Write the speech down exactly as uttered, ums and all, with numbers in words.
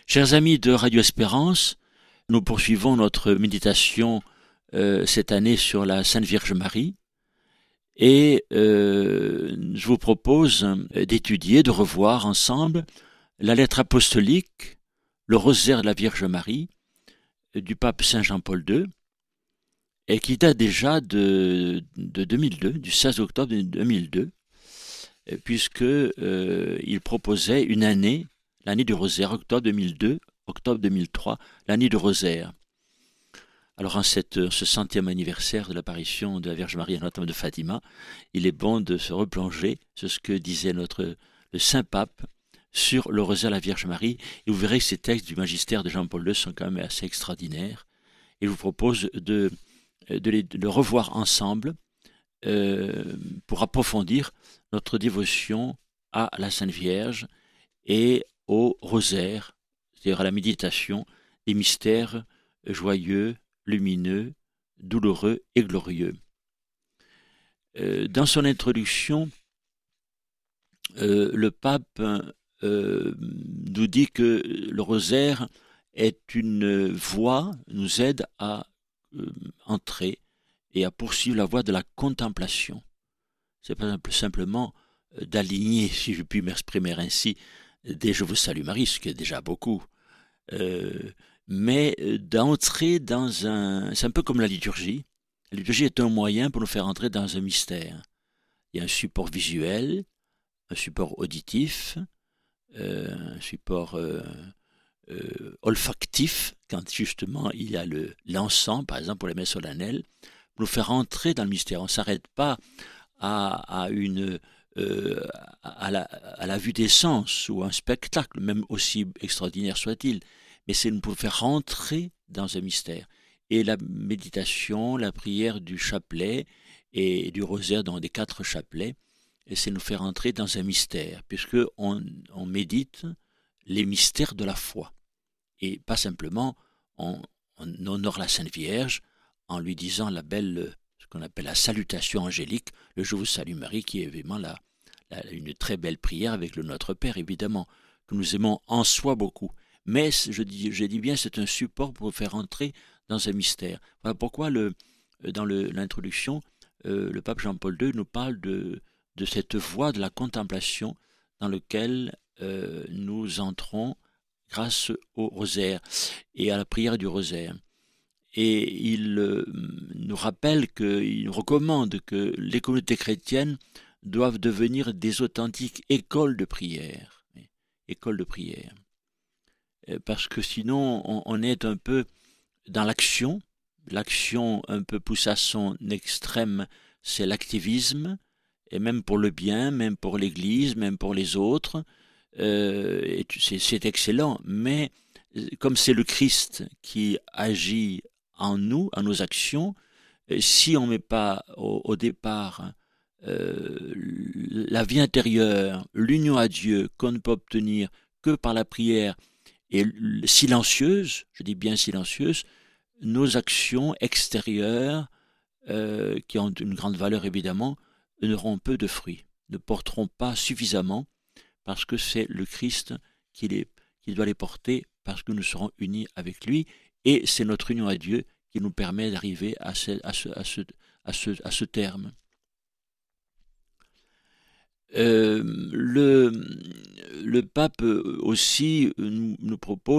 Chers amis de Radio Espérance, nous poursuivons notre méditation euh, cette année sur la Sainte Vierge Marie et euh, je vous propose d'étudier, de revoir ensemble la lettre apostolique, le rosaire de la Vierge Marie du pape Saint Jean-Paul deux et qui date déjà de, de deux mille deux, du seize octobre deux mille deux, puisque euh, il proposait une année, l'année du rosaire, octobre deux mille deux, octobre deux mille trois, l'année du rosaire. Alors en cette, ce centième anniversaire de l'apparition de la Vierge Marie à Notre-Dame de Fatima, il est bon de se replonger sur ce que disait notre le Saint Pape sur le rosaire de la Vierge Marie. Et vous verrez que ces textes du magistère de Jean-Paul deux sont quand même assez extraordinaires. Et je vous propose de, de, les, de le revoir ensemble euh, pour approfondir notre dévotion à la Sainte Vierge et au rosaire, c'est-à-dire à la méditation des mystères joyeux, lumineux, douloureux et glorieux. Euh, dans son introduction, euh, le pape euh, nous dit que le rosaire est une voie, nous aide à euh, entrer et à poursuivre la voie de la contemplation. C'est pas simplement d'aligner, si je puis m'exprimer ainsi, des Je vous salue Marie, ce qui est déjà beaucoup, euh, mais d'entrer dans un... C'est un peu comme la liturgie. La liturgie est un moyen pour nous faire entrer dans un mystère. Il y a un support visuel, un support auditif, euh, un support euh, euh, olfactif, quand justement il y a le, l'encens, par exemple pour les messes solennelles, pour nous faire entrer dans le mystère. On ne s'arrête pas à, à une... Euh, à, la, à la vue des sens ou un spectacle, même aussi extraordinaire soit-il, mais c'est nous faire rentrer dans un mystère. Et la méditation, la prière du chapelet et du rosaire dans des quatre chapelets, et c'est nous faire entrer dans un mystère, puisque on, on médite les mystères de la foi. Et pas simplement, on, on honore la Sainte Vierge en lui disant la belle, ce qu'on appelle la salutation angélique, le Je vous salue Marie, qui est évidemment la, la, une très belle prière avec le Notre Père, évidemment, que nous aimons en soi beaucoup. Mais je dis, je dis bien, c'est un support pour faire entrer dans un mystère. Voilà pourquoi le, dans le, l'introduction, euh, le pape Jean-Paul deux nous parle de, de cette voie de la contemplation dans laquelle euh, nous entrons grâce au rosaire et à la prière du rosaire. Et il euh, nous rappelle qu'il nous recommande que les communautés chrétiennes doivent devenir des authentiques écoles de prière. Écoles de prière. Parce que sinon, on, on est un peu dans l'action. L'action un peu pousse à son extrême, c'est l'activisme, et même pour le bien, même pour l'Église, même pour les autres. Euh, et c'est, c'est excellent, mais comme c'est le Christ qui agit en nous, en nos actions, si on ne met pas au, au départ euh, la vie intérieure, l'union à Dieu qu'on ne peut obtenir que par la prière, et silencieuse, je dis bien silencieuse, nos actions extérieures, euh, qui ont une grande valeur évidemment, n'auront peu de fruits, ne porteront pas suffisamment, parce que c'est le Christ qui, les, qui doit les porter, parce que nous serons unis avec lui, et c'est notre union à Dieu qui nous permet d'arriver à ce, à ce, à ce, à ce, à ce terme. Euh, le, le pape aussi nous, nous propose